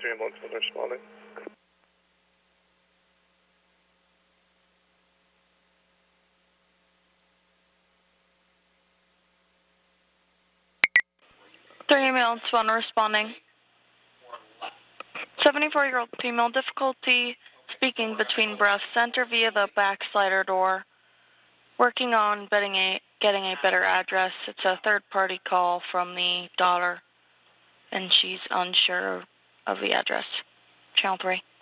3 ambulance 1 responding. Three ambulance 1 responding. 74-year-old female, difficulty speaking between breaths. Enter via the back slider door. Working on getting a better address. It's a third-party call from the daughter, and she's unsure of the address. Channel 3.